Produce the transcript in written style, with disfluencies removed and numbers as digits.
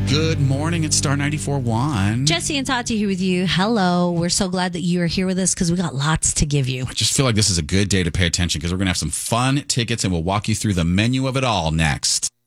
Good morning. It's Star 94.1. Jesse and Tati here with you. Hello. We're so glad that you are here with us because we got lots to give you. I just feel like this is a good day to pay attention because we're going to have some fun tickets and we'll walk you through the menu of it all next.